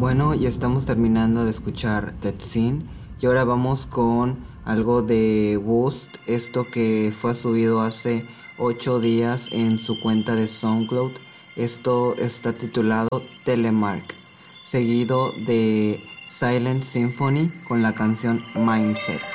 Bueno, ya estamos terminando de escuchar Tetsin y ahora vamos con algo de Wost, esto que fue subido hace 8 días en su cuenta de SoundCloud. Esto está titulado Telemark, seguido de Silent Symphony con la canción Mindset.